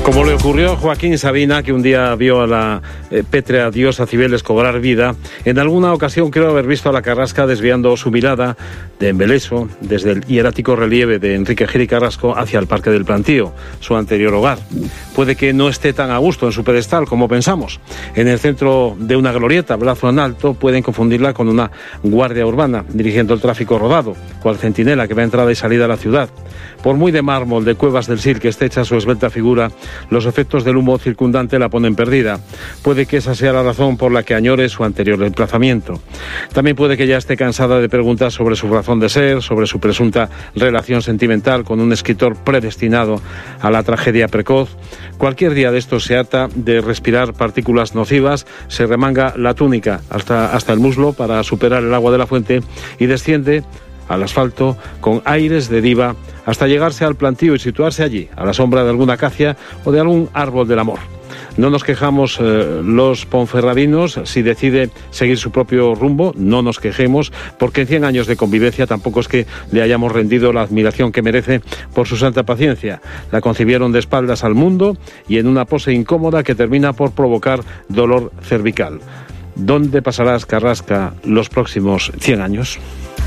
Como le ocurrió a Joaquín Sabina, que un día vio a la pétrea diosa Cibeles cobrar vida, en alguna ocasión creo haber visto a la Carrasca desviando su mirada de embeleso desde el hierático relieve de Enrique Gil y Carrasco hacia el Parque del Plantío, su anterior hogar. Puede que no esté tan a gusto en su pedestal como pensamos. En el centro de una glorieta, brazo en alto, pueden confundirla con una guardia urbana dirigiendo el tráfico rodado, cual centinela que va entrada y salida a la ciudad. Por muy de mármol de Cuevas del Sil que esté hecha su esbelta figura, los efectos del humo circundante la ponen perdida. Puede que esa sea la razón por la que añore su anterior emplazamiento. También puede que ya esté cansada de preguntas sobre su razón de ser, sobre su presunta relación sentimental con un escritor predestinado a la tragedia precoz. Cualquier día de estos se harta de respirar partículas nocivas, se remanga la túnica hasta el muslo para superar el agua de la fuente y desciende al asfalto con aires de diva hasta llegarse al plantío y situarse allí, a la sombra de alguna acacia o de algún árbol del amor. No nos quejamos los ponferradinos si decide seguir su propio rumbo, no nos quejemos, porque en 100 años de convivencia tampoco es que le hayamos rendido la admiración que merece por su santa paciencia. La concibieron de espaldas al mundo y en una pose incómoda que termina por provocar dolor cervical. ¿Dónde pasarás, Carrasca, los próximos 100 años?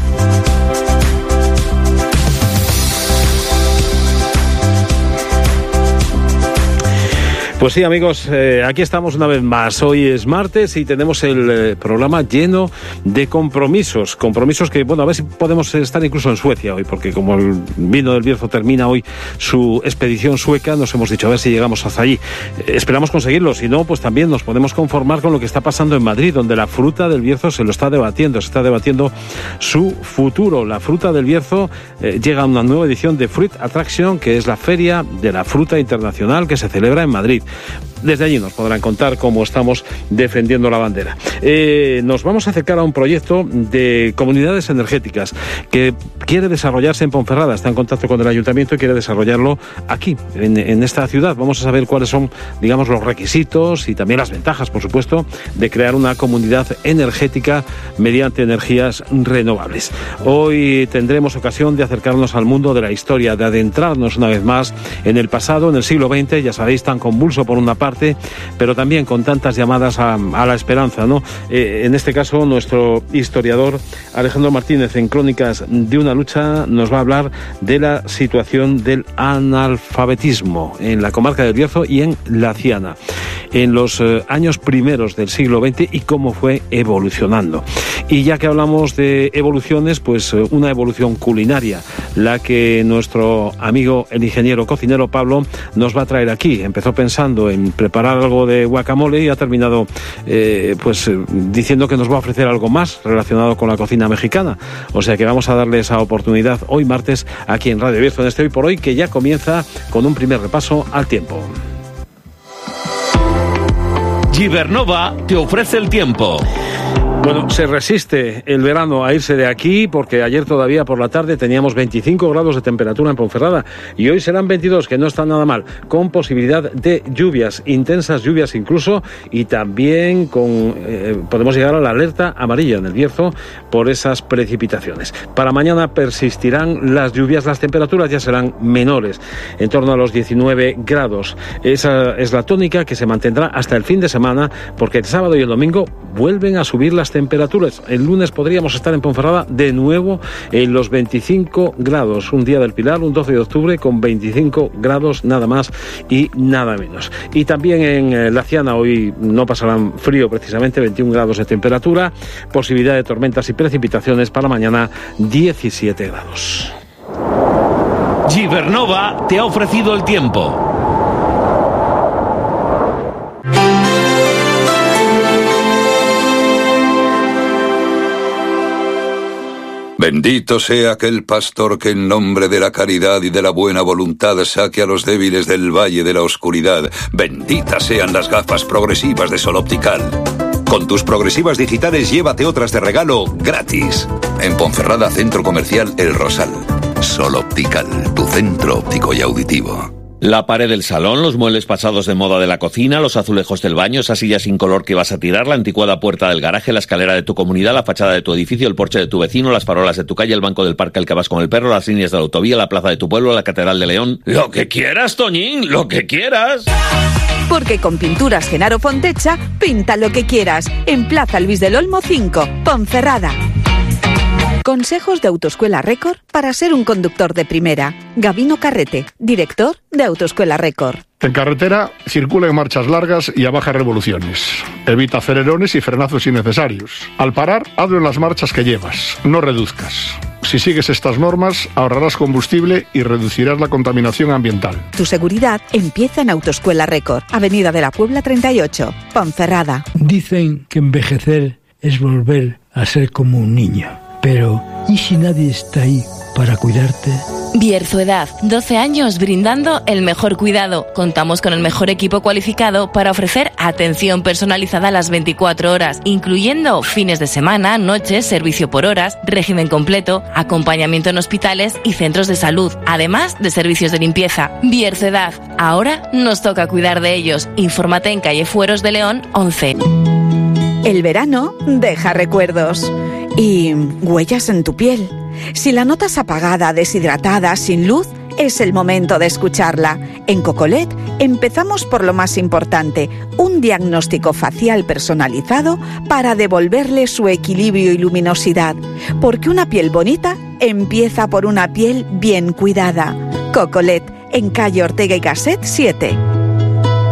Pues sí, amigos, aquí estamos una vez más. Hoy es martes y tenemos el programa lleno de compromisos que, bueno, a ver si podemos estar incluso en Suecia hoy, porque como el vino del Bierzo termina hoy su expedición sueca, nos hemos dicho a ver si llegamos hasta allí. Esperamos conseguirlo, si no, pues también nos podemos conformar con lo que está pasando en Madrid, donde la fruta del Bierzo se está debatiendo su futuro. La fruta del Bierzo llega a una nueva edición de Fruit Attraction, que es la Feria de la Fruta Internacional que se celebra en Madrid. Desde allí nos podrán contar cómo estamos defendiendo la bandera. Nos vamos a acercar a un proyecto de comunidades energéticas que quiere desarrollarse en Ponferrada. Está en contacto con el ayuntamiento y quiere desarrollarlo aquí, en esta ciudad. Vamos a saber cuáles son, digamos, los requisitos y también las ventajas, por supuesto, de crear una comunidad energética mediante energías renovables. Hoy tendremos ocasión de acercarnos al mundo de la historia, de adentrarnos una vez más en el pasado, en el siglo XX, ya sabéis, tan convulso por una parte, pero también con tantas llamadas a la esperanza, ¿no? En este caso, nuestro historiador Alejandro Martínez, en Crónicas de una lucha, nos va a hablar de la situación del analfabetismo en la comarca del Bierzo y en la Ciana, en los años primeros del siglo XX y cómo fue evolucionando. Y ya que hablamos de evoluciones, pues una evolución culinaria, la que nuestro amigo el ingeniero cocinero Pablo nos va a traer aquí. Empezó pensando en preparar algo de guacamole y ha terminado diciendo que nos va a ofrecer algo más relacionado con la cocina mexicana. O sea que vamos a darle esa oportunidad hoy martes aquí en Radio Bierzo, en este Hoy por Hoy, que ya comienza con un primer repaso al tiempo. Gibernova te ofrece el tiempo. Bueno, se resiste el verano a irse de aquí porque ayer todavía por la tarde teníamos 25 grados de temperatura en Ponferrada y hoy serán 22, que no está nada mal, con posibilidad de lluvias, intensas lluvias incluso, y también podemos llegar a la alerta amarilla en el Bierzo por esas precipitaciones. Para mañana persistirán las lluvias, las temperaturas ya serán menores, en torno a los 19 grados. Esa es la tónica que se mantendrá hasta el fin de semana, porque el sábado y el domingo vuelven a subir las temperaturas. El lunes podríamos estar en Ponferrada de nuevo en los 25 grados. Un día del Pilar, un 12 de octubre, con 25 grados nada más y nada menos. Y también en la Ciana hoy no pasarán frío precisamente, 21 grados de temperatura, posibilidad de tormentas y precipitaciones para mañana 17 grados. Gibernova te ha ofrecido el tiempo. Bendito sea aquel pastor que en nombre de la caridad y de la buena voluntad saque a los débiles del valle de la oscuridad. Benditas sean las gafas progresivas de Sol Optical. Con tus progresivas digitales llévate otras de regalo gratis. En Ponferrada, Centro Comercial El Rosal. Sol Optical, tu centro óptico y auditivo. La pared del salón, los muebles pasados de moda de la cocina, los azulejos del baño, esa silla sin color que vas a tirar, la anticuada puerta del garaje, la escalera de tu comunidad, la fachada de tu edificio, el porche de tu vecino, las farolas de tu calle, el banco del parque al que vas con el perro, las líneas de la autovía, la plaza de tu pueblo, la catedral de León. ¡Lo que quieras, Toñín! ¡Lo que quieras! Porque con Pinturas Genaro Fontecha, pinta lo que quieras. En Plaza Luis del Olmo 5, Ponferrada. Consejos de Autoescuela Record para ser un conductor de primera. Gabino Carrete, director de Autoescuela Record. En carretera, circula en marchas largas y a bajas revoluciones. Evita acelerones y frenazos innecesarios. Al parar, hazlo en las marchas que llevas, no reduzcas. Si sigues estas normas, ahorrarás combustible y reducirás la contaminación ambiental. Tu seguridad empieza en Autoescuela Record, Avenida de la Puebla 38, Ponferrada. Dicen que envejecer es volver a ser como un niño. Pero, ¿y si nadie está ahí para cuidarte? Bierzo-Edad, 12 años brindando el mejor cuidado. Contamos con el mejor equipo cualificado para ofrecer atención personalizada a las 24 horas, incluyendo fines de semana, noches, servicio por horas, régimen completo, acompañamiento en hospitales y centros de salud, además de servicios de limpieza. Bierzo-Edad, ahora nos toca cuidar de ellos. Infórmate en calle Fueros de León 11. El verano deja recuerdos y huellas en tu piel. Si la notas apagada, deshidratada, sin luz, es el momento de escucharla. En Cocolet empezamos por lo más importante, un diagnóstico facial personalizado para devolverle su equilibrio y luminosidad. Porque una piel bonita empieza por una piel bien cuidada. Cocolet, en calle Ortega y Gasset 7.